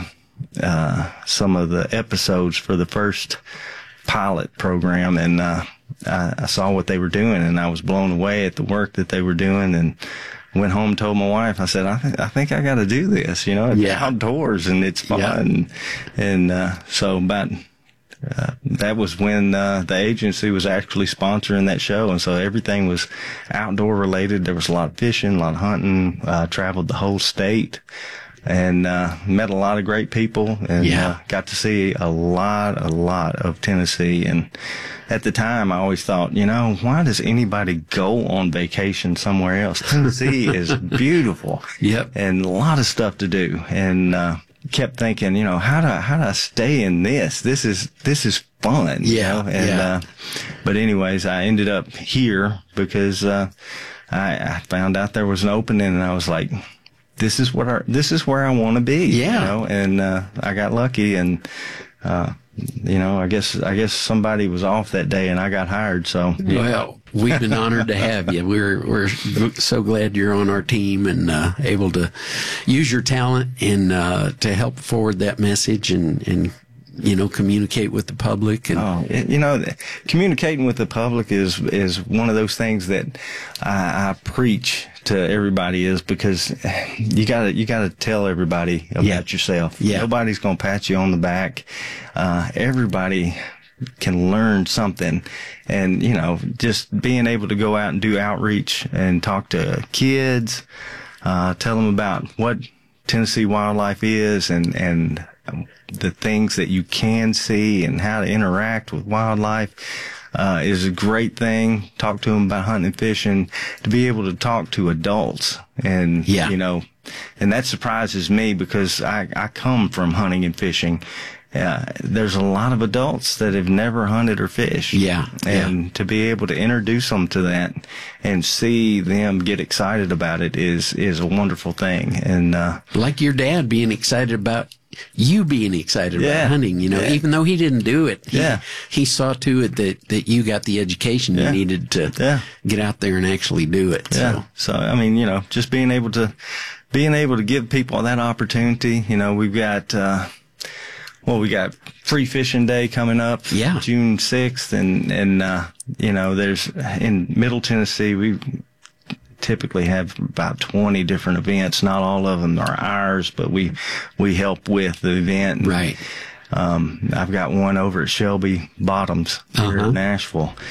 uh, some of the episodes for the first pilot program, and uh, I, I saw what they were doing, and I was blown away at the work that they were doing, and went home and told my wife, I said, I, th- I think I got to do this, you know, it's yeah. outdoors and it's fun. Yeah. And, and uh, so about, uh, that was when uh, the agency was actually sponsoring that show, and so everything was outdoor related. There was a lot of fishing, a lot of hunting, uh, traveled the whole state, and uh, met a lot of great people, and yeah. uh, got to see a lot, a lot of Tennessee. And at the time, I always thought, you know, why does anybody go on vacation somewhere else? Tennessee is beautiful. Yep. And a lot of stuff to do. And uh, kept thinking, you know, how do I, how do I stay in this? This is this is fun. Yeah. You know? And yeah. uh, but anyways, I ended up here because uh, I, I found out there was an opening, and I was like, this is what our, this is where I want to be. Yeah. You know, and, uh, I got lucky, and, uh, you know, I guess, I guess somebody was off that day and I got hired. So, yeah. Well, we've been honored to have you. We're, we're so glad you're on our team, and, uh, able to use your talent and, uh, to help forward that message and, and, you know, communicate with the public. And oh, you know, communicating with the public is is one of those things that I, I preach to everybody, is because you gotta you gotta tell everybody about yeah. yourself. Yeah. Nobody's gonna pat you on the back. Uh, everybody can learn something, and you know, just being able to go out and do outreach and talk to kids, uh, tell them about what Tennessee wildlife is, and and the things that you can see and how to interact with wildlife uh, is a great thing. Talk to them about hunting and fishing, to be able to talk to adults, and yeah. you know, and that surprises me, because I, I come from hunting and fishing. Uh, there's a lot of adults that have never hunted or fished. Yeah. And yeah. to be able to introduce them to that and see them get excited about it is, is a wonderful thing. And, uh, like your dad being excited about you being excited yeah. about hunting, you know, yeah. even though he didn't do it. He, yeah. he saw to it that, that you got the education yeah. you needed to yeah. get out there and actually do it. Yeah. So. so, I mean, you know, just being able to, being able to give people that opportunity, you know, we've got, uh, well, we got Free Fishing Day coming up, yeah. June sixth, and, and, uh, you know, there's, in Middle Tennessee, we typically have about twenty different events. Not all of them are ours, but we, we help with the event. And, right. Um, I've got one over at Shelby Bottoms here uh-huh. in Nashville.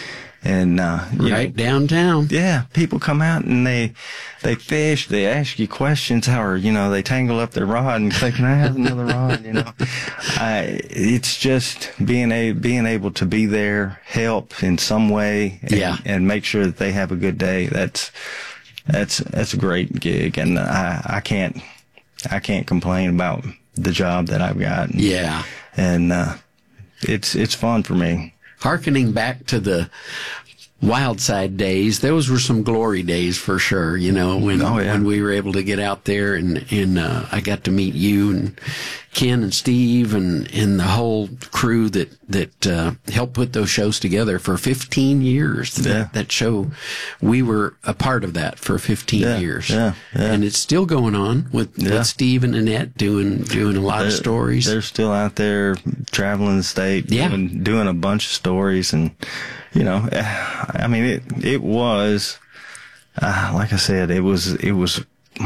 And, uh, right know, downtown. Yeah. People come out and they, they fish, they ask you questions, or, you know, they tangle up their rod and say, can I have another rod? You know, I, it's just being a, being able to be there, help in some way, and, yeah. and make sure that they have a good day. That's, that's, that's a great gig. And I, I can't, I can't complain about the job that I've got. And, yeah. And, uh, it's, it's fun for me. Harkening back to the Wild Side days, those were some glory days for sure, you know, when oh, yeah. when we were able to get out there and, and uh, I got to meet you and Ken and Steve and, and the whole crew that, that uh, helped put those shows together for fifteen years. Yeah. That, that show, we were a part of that for fifteen yeah, years. Yeah, yeah. And it's still going on with, yeah. with Steve and Annette doing doing a lot they're, of stories. They're still out there traveling the state, yeah. doing, doing a bunch of stories. And, you know, I mean, it, it was, uh, like I said, it was, it was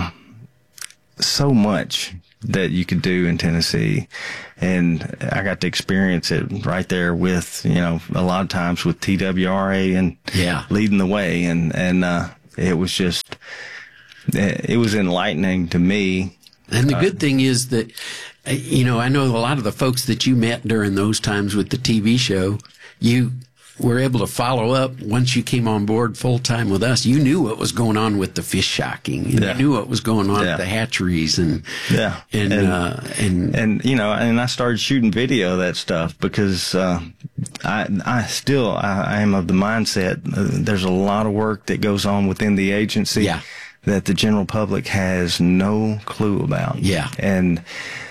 so much that you could do in Tennessee. And I got to experience it right there with, you know, a lot of times with T W R A and yeah. leading the way. And, and, uh, it was just, it was enlightening to me. And the good thing is that, you know, I know a lot of the folks that you met during those times with the T V show, you were able to follow up once you came on board full time with us. You knew what was going on with the fish shocking, and yeah. you knew what was going on yeah. at the hatcheries, and yeah, and and, uh, and and you know, and I started shooting video of that stuff because uh, I I still I, I am of the mindset uh, there's a lot of work that goes on within the agency yeah. that the general public has no clue about. Yeah, and.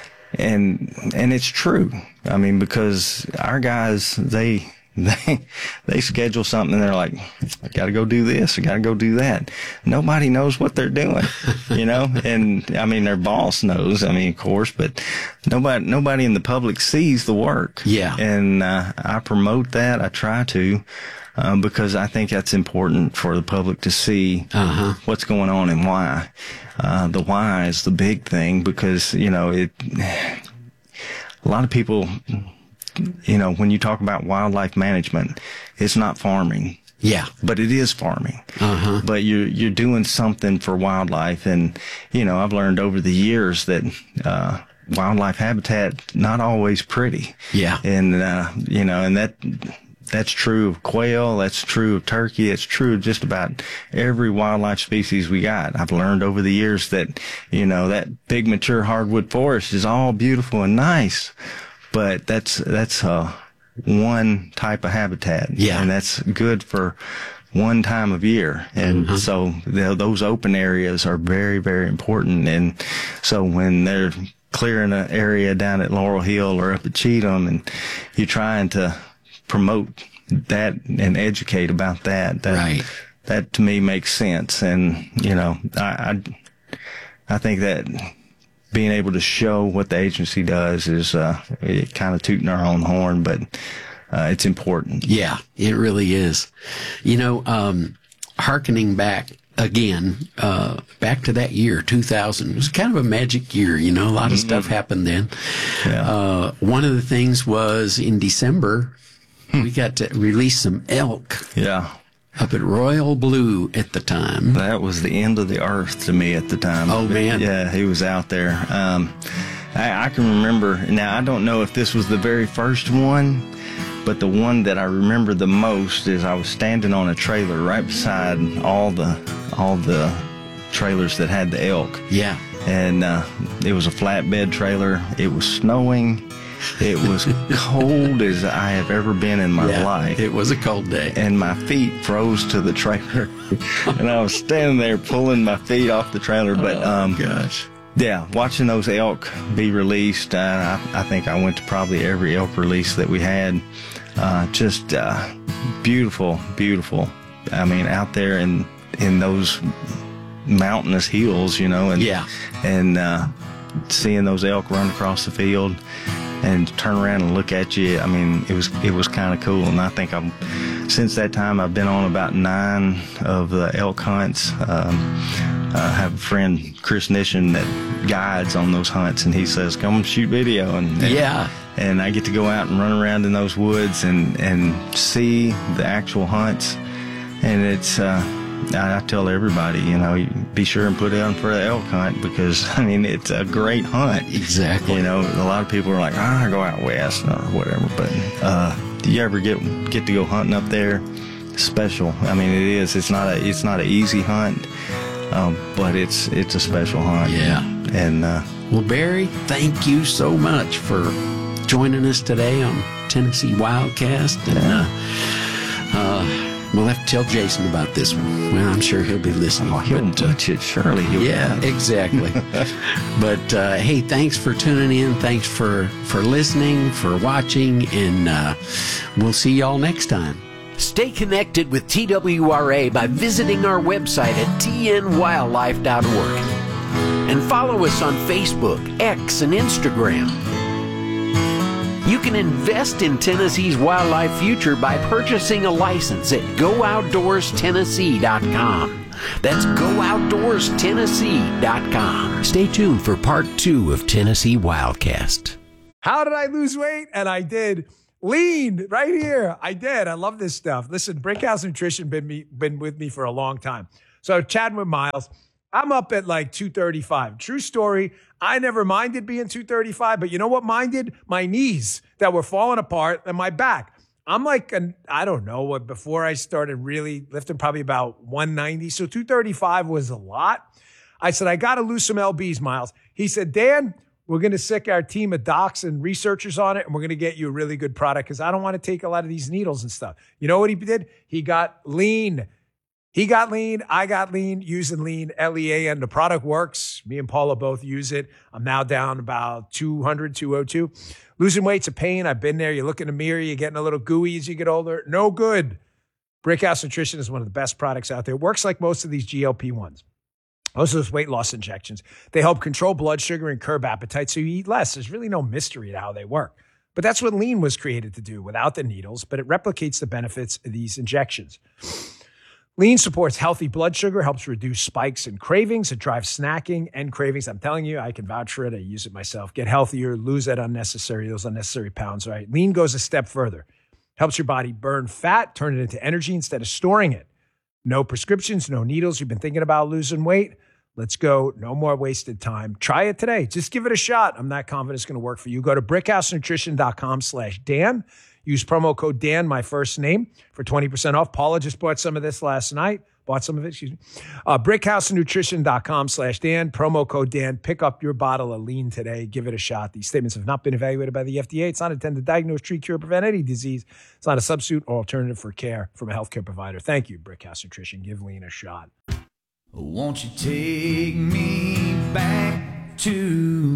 And, and it's true. I mean, because our guys, they, they, they schedule something and they're like, I gotta go do this. I gotta go do that. Nobody knows what they're doing, you know? And I mean, their boss knows, I mean, of course, but nobody, nobody in the public sees the work. Yeah. And, uh, I promote that. I try to. Um, because I think that's important for the public to see uh-huh. what's going on and why. Uh, the why is the big thing because, you know, it, a lot of people, you know, when you talk about wildlife management, it's not farming. Yeah. But it is farming. Uh-huh. But you're, you're doing something for wildlife. And, you know, I've learned over the years that, uh, wildlife habitat, not always pretty. Yeah. And, uh, you know, and that, That's true of quail. That's true of turkey. It's true of just about every wildlife species we got. I've learned over the years that, you know, that big mature hardwood forest is all beautiful and nice, but that's, that's, uh, one type of habitat. Yeah. And that's good for one time of year. And mm-hmm. so the, those open areas are very, very important. And so when they're clearing an area down at Laurel Hill or up at Cheatham and you're trying to promote that and educate about that. That, right. that to me makes sense. And, you know, I, I, I think that being able to show what the agency does is, uh, it kind of tooting our own horn, but, uh, it's important. Yeah, it really is. You know, um, hearkening back again, uh, back to that year, two thousand. It was kind of a magic year, you know, a lot of mm-hmm. stuff happened then. Yeah. Uh, one of the things was in December, we got to release some elk. Yeah. Up at Royal Blue at the time. That was the end of the earth to me at the time. Oh, man. Yeah, he was out there. Um, I, I can remember, now I don't know if this was the very first one, but the one that I remember the most is I was standing on a trailer right beside all the, all the trailers that had the elk. Yeah. And uh, it was a flatbed trailer. It was snowing. It was cold as I have ever been in my yeah, life. It was a cold day. And my feet froze to the trailer. And I was standing there pulling my feet off the trailer. But, um, oh, gosh. Yeah, watching those elk be released, uh, I, I think I went to probably every elk release that we had. Uh, just uh, beautiful, beautiful. I mean, out there in, in those mountainous hills, you know, and, yeah. and uh, seeing those elk run across the field and turn around and look at you. I mean, it was it was kind of cool. And I think I'm since that time I've been on about nine of the elk hunts. Um, uh, have a friend, Chris Nishin, that guides on those hunts, and he says, come shoot video. And, and yeah. And I get to go out and run around in those woods and, and see the actual hunts. And it's, uh, I, I tell everybody, you know, be sure and put it on for the elk hunt because, I mean, it's a great hunt. Exactly. You know, a lot of people are like, ah, I go out west or whatever. But uh, do you ever get get to go hunting up there? Special. I mean, it is. It's not a. It's not an easy hunt, um, but it's it's a special hunt. Yeah. And uh, well, Barry, thank you so much for joining us today on Tennessee Wildcast. And uh, uh, we'll have to tell Jason about this one. Well, I'm sure he'll be listening. Oh, he'll but, watch it. Surely he'll. Yeah, exactly. But uh, hey, thanks for tuning in. Thanks for for listening, for watching, and uh, we'll see y'all next time. Stay connected with T W R A by visiting our website at T N wildlife dot org. And follow us on Facebook, X, and Instagram. You can invest in Tennessee's wildlife future by purchasing a license at go outdoors tennessee dot com. That's go outdoors tennessee dot com. Stay tuned for part two of Tennessee Wildcast. How did I lose weight? And I did. Lean right here. I did. I love this stuff. Listen, Brickhouse Nutrition been me been with me for a long time. So chatting with Miles, I'm up at like two thirty-five. True story. I never minded being two thirty-five, but you know what minded? My knees that were falling apart and my back. I'm like, an, I don't know what, before I started really lifting, probably about one ninety. So two thirty-five was a lot. I said, I got to lose some L Bs, Miles. He said, Dan, we're going to sick our team of docs and researchers on it, and we're going to get you a really good product because I don't want to take a lot of these needles and stuff. You know what he did? He got lean. He got lean. I got lean using lean, L E A N. The product works. Me and Paula both use it. I'm now down about two hundred, two oh two. Losing weight's a pain. I've been there. You look in the mirror. You're getting a little gooey as you get older. No good. Brickhouse Nutrition is one of the best products out there. It works like most of these G L P ones. Most of those weight loss injections, they help control blood sugar and curb appetite so you eat less. There's really no mystery to how they work. But that's what lean was created to do without the needles, but it replicates the benefits of these injections. Lean supports healthy blood sugar, helps reduce spikes and cravings. It drives snacking and cravings. I'm telling you, I can vouch for it. I use it myself. Get healthier, lose that unnecessary, those unnecessary pounds, right? Lean goes a step further. Helps your body burn fat, turn it into energy instead of storing it. No prescriptions, no needles. You've been thinking about losing weight? Let's go. No more wasted time. Try it today. Just give it a shot. I'm not confident it's going to work for you. Go to brickhouse nutrition dot com slash Dan. Use promo code Dan, my first name, for twenty percent off. Paula just bought some of this last night. Bought some of it, excuse me. Uh, brickhouse nutrition dot com slash Dan. Promo code Dan. Pick up your bottle of lean today. Give it a shot. These statements have not been evaluated by the F D A. It's not intended to diagnose, treat, cure, prevent any disease. It's not a substitute or alternative for care from a healthcare provider. Thank you, Brickhouse Nutrition. Give lean a shot. Won't you take me back to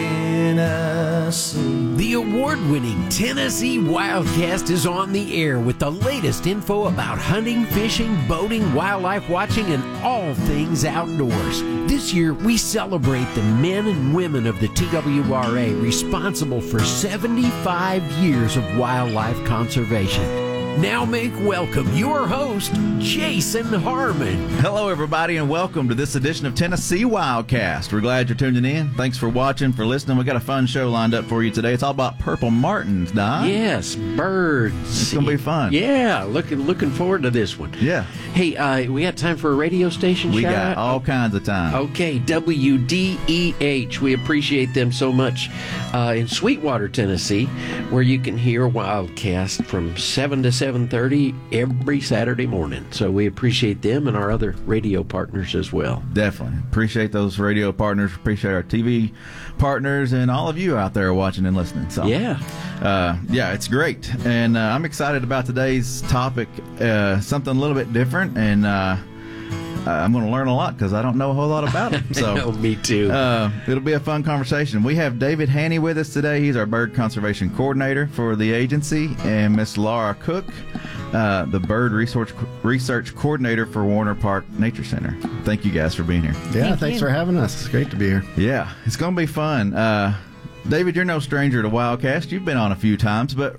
Tennessee? The award-winning Tennessee Wildcast is on the air with the latest info about hunting, fishing, boating, wildlife watching, and all things outdoors. This year, we celebrate the men and women of the T W R A responsible for seventy-five years of wildlife conservation. Now make welcome your host, Jason Harmon. Hello, everybody, and welcome to this edition of Tennessee Wildcast. We're glad you're tuning in. Thanks for watching, for listening. We got a fun show lined up for you today. It's all about purple martins, Don. Yes, birds. It's going to be fun. Yeah, looking looking forward to this one. Yeah. Hey, uh, we got time for a radio station we shout got out? all kinds of time. Okay, W D E H. We appreciate them so much uh, in Sweetwater, Tennessee, where you can hear Wildcast from seven to seven thirty every Saturday morning. So we appreciate them and our other radio partners as well. Definitely. Appreciate those radio partners. Appreciate our T V partners and all of you out there watching and listening. So, yeah. Uh, yeah, it's great. And uh, I'm excited about today's topic, uh, something a little bit different. And uh, I'm going to learn a lot because I don't know a whole lot about it. So know, me too. Uh, it'll be a fun conversation. We have David Haney with us today. He's our bird conservation coordinator for the agency, and Miss Laura Cook, uh, the bird research research coordinator for Warner Park Nature Center. Thank you guys for being here. Yeah, Thank thanks you. for having us. It's great to be here. Yeah, it's going to be fun. Uh, David, you're no stranger to Wildcast. You've been on a few times, but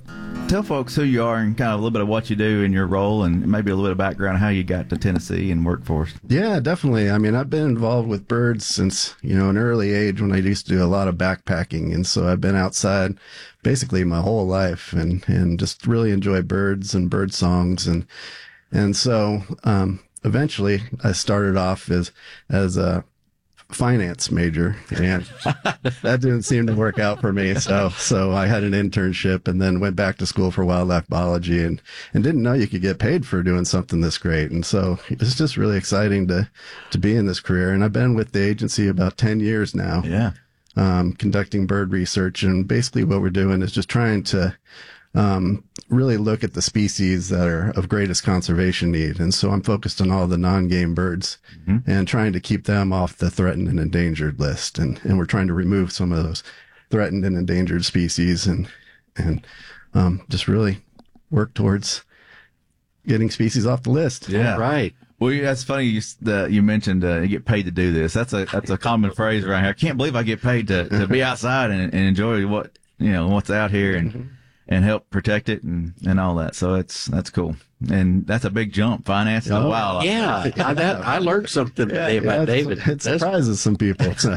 tell folks who you are and kind of a little bit of what you do in your role, and maybe a little bit of background on how you got to Tennessee and work for us. Yeah, definitely. I mean, I've been involved with birds since, you know, an early age when I used to do a lot of backpacking. And so I've been outside basically my whole life and, and just really enjoy birds and bird songs. And, and so, um, eventually I started off as, as a finance major, and that didn't seem to work out for me. So, so I had an internship and then went back to school for wildlife biology and, and didn't know you could get paid for doing something this great. And so it's just really exciting to, to be in this career. And I've been with the agency about ten years now. Yeah. Um, conducting bird research. And basically what we're doing is just trying to, um, really look at the species that are of greatest conservation need. And so I'm focused on all the non-game birds mm-hmm. and trying to keep them off the threatened and endangered list. And, and we're trying to remove some of those threatened and endangered species and, and, um, just really work towards getting species off the list. Yeah. Right. Well, that's funny. You, the, you mentioned uh, you get paid to do this. That's a that's a common phrase around here. I can't believe I get paid to, to be outside and, and enjoy what you know what's out here and mm-hmm. and help protect it and, and all that. So it's that's cool. And that's a big jump. Financing oh, the wildlife. Yeah, I, that, I learned something today yeah, about yeah, David. It surprises some people. So.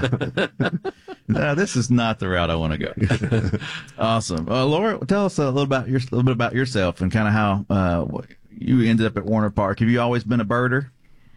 No, this is not the route I want to go. Awesome, uh, Laura. Tell us a little about your a little bit about yourself and kind of how uh, you ended up at Warner Park. Have you always been a birder?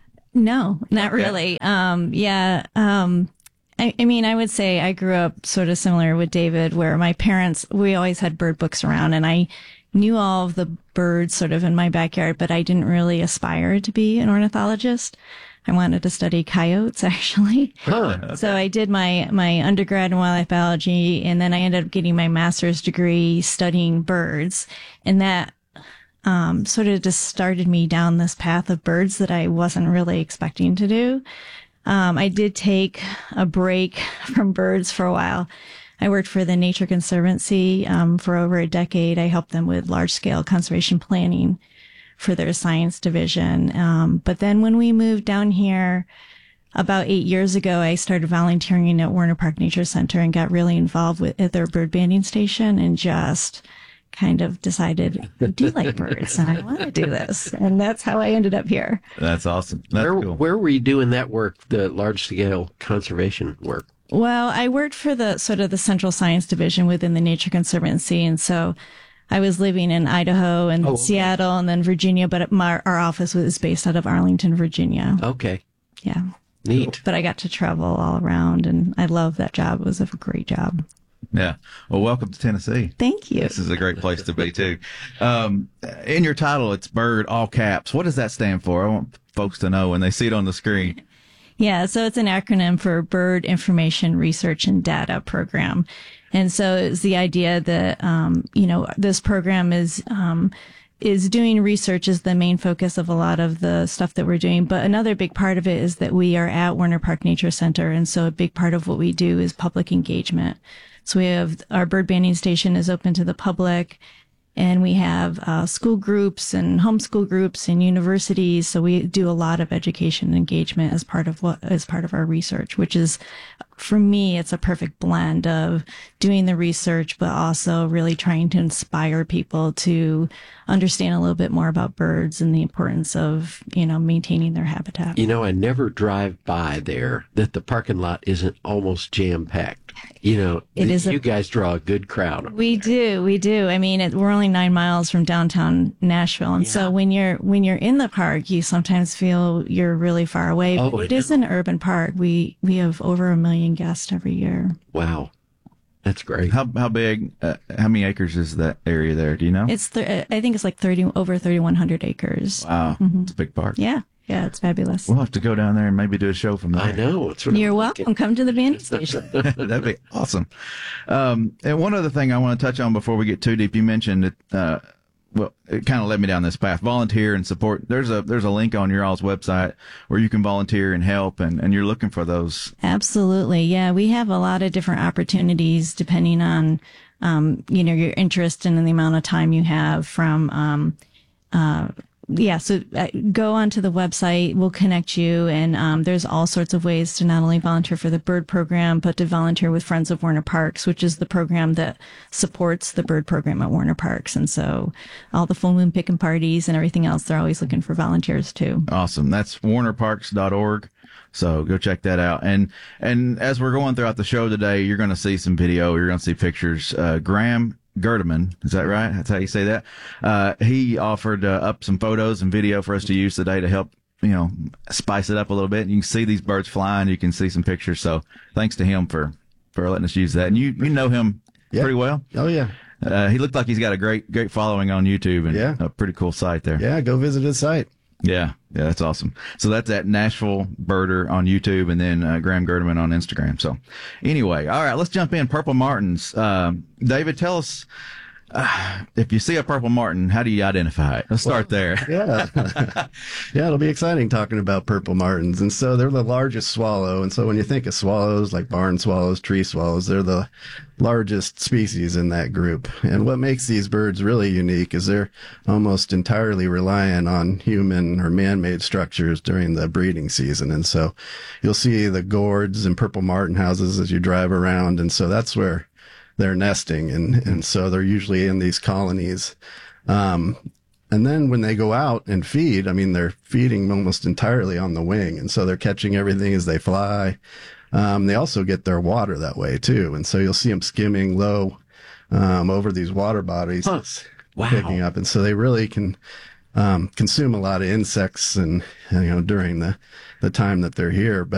No, not okay. really. Um, yeah. Um, I, I mean, I would say I grew up sort of similar with David, where my parents, we always had bird books around, and I knew all of the birds sort of in my backyard, but I didn't really aspire to be an ornithologist. I wanted to study coyotes, actually. Huh, okay. So I did my, my undergrad in wildlife biology, and then I ended up getting my master's degree studying birds. And that um, sort of just started me down this path of birds that I wasn't really expecting to do. Um, I did take a break from birds for a while. I worked for the Nature Conservancy um, for over a decade. I helped them with large-scale conservation planning for their science division. Um, but then when we moved down here about eight years ago, I started volunteering at Warner Park Nature Center and got really involved with at their bird banding station and just kind of decided I do like birds and I want to do this. And that's how I ended up here. That's awesome. That's where, cool. Where were you doing that work, the large-scale conservation work? Well, I worked for the sort of the Central Science Division within the Nature Conservancy. And so I was living in Idaho and oh, okay. Seattle and then Virginia, but my, our office was based out of Arlington, Virginia. Okay. Yeah. Neat. But I got to travel all around and I love that job. It was a great job. Yeah. Well, welcome to Tennessee. Thank you. This is a great place to be, too. Um, in your title, it's BIRD, all caps. What does that stand for? I want folks to know when they see it on the screen. Yeah, so it's an acronym for Bird Information Research and Data Program. And so it's the idea that, um, you know, this program is, um, is doing research is the main focus of a lot of the stuff that we're doing. But another big part of it is that we are at Warner Park Nature Center. And so a big part of what we do is public engagement. So we have our bird banding station is open to the public. And we have uh, school groups and homeschool groups and universities. So we do a lot of education and engagement as part of what as part of our research, which is, for me, it's a perfect blend of doing the research, but also really trying to inspire people to understand a little bit more about birds and the importance of, you know, maintaining their habitat. You know, I never drive by there that the parking lot isn't almost jam-packed. You know, it is you a, guys draw a good crowd. We do, we do. I mean, it, we're only nine miles from downtown Nashville, and yeah. so when you're when you're in the park, you sometimes feel you're really far away. Oh, but it is an urban park. We we have over a million guests every year. Wow, that's great. How how big? Uh, how many acres is that area there? Do you know? It's th- I think it's like thirty over thirty one hundred acres. Wow, mm-hmm. It's a big park. Yeah. Yeah, it's fabulous. We'll have to go down there and maybe do a show from there. I know. It's You're welcome. Come to the banding station. That'd be awesome. Um, and one other thing I want to touch on before we get too deep, you mentioned that, uh, well, it kind of led me down this path. Volunteer and support. There's a there's a link on your all's website where you can volunteer and help, and, and you're looking for those. Absolutely. Yeah, we have a lot of different opportunities depending on, um, you know, your interest and the amount of time you have from, um, uh, yeah, so uh, go onto the website. We'll connect you. And um, there's all sorts of ways to not only volunteer for the bird program, but to volunteer with Friends of Warner Parks, which is the program that supports the bird program at Warner Parks. And so all the full moon picking parties and everything else, they're always looking for volunteers too. Awesome. That's warner parks dot org. So go check that out. And and as we're going throughout the show today, you're going to see some video. You're going to see pictures. Uh, Graham Gerdeman, is that right? That's how you say that? Uh, he offered uh, up some photos and video for us to use today to help, you know, spice it up a little bit. You can see these birds flying. You can see some pictures. So thanks to him for, for letting us use that. And you, you know him yeah. pretty well. Oh, yeah. Uh, he looked like he's got a great, great following on YouTube and yeah. a pretty cool site there. Yeah, go visit his site. Yeah, yeah, that's awesome. So that's at Nashville Birder on YouTube, and then uh, Graham Gerdeman on Instagram. So anyway, all right, let's jump in. Purple Martins. Uh, David, tell us, uh, if you see a purple martin, how do you identify it? Let's start well, there. Yeah. Yeah, it'll be exciting talking about purple martins. And so they're the largest swallow. And so when you think of swallows, like barn swallows, tree swallows, they're the largest species in that group. And what makes these birds really unique is they're almost entirely reliant on human or man-made structures during the breeding season. And so you'll see the gourds and purple martin houses as you drive around. And so that's where they're nesting. And, and so they're usually in these colonies. Um, and then when they go out and feed, I mean, they're feeding almost entirely on the wing. And so they're catching everything as they fly. Um, they also get their water that way too. And so you'll see them skimming low, um, over these water bodies, huh. wow. picking up. And so they really can, um, consume a lot of insects and, you know, during the, the time that they're here. But